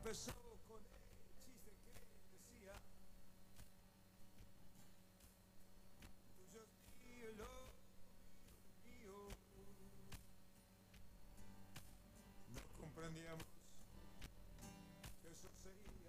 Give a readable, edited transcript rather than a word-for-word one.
empezó con el chiste que decía: tuyo es mío y lo mío. No comprendíamos que eso sería